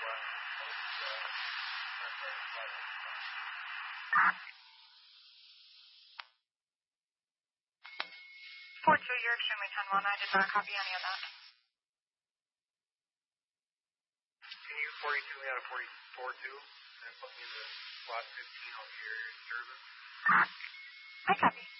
Fort 2, you're extremely 10-1. I did not copy any of that. Can you 42 me out of 44-2 and put me in the slot 15 on your service? I copy.